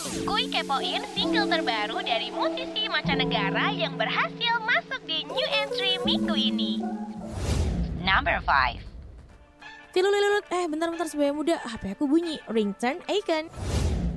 Kuy kepoin single terbaru dari musisi mancanegara yang berhasil masuk di new entry minggu ini. Number 5. Tilulilut, bentar sebaya muda, HP aku bunyi, ringtone icon.